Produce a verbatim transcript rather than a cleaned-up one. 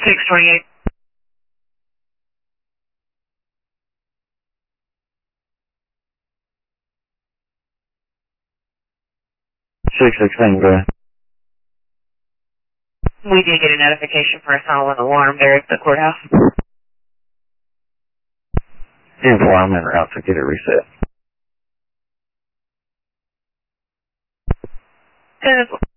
six twenty-eight. six sixteen, go ahead. We did get a notification for a silent alarm there at the courthouse. ten four, I'm en route to get it reset. ten